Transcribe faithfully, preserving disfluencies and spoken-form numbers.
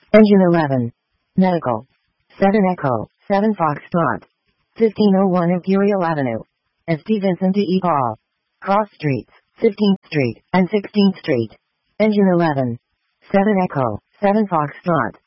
Engine eleven. Medical. seven Echo, seven Foxtrot. fifteen oh one Imperial Avenue. S T Vincent E. Paul. Cross Streets, fifteenth Street and sixteenth Street. Engine eleven. seven Echo, seven Foxtrot.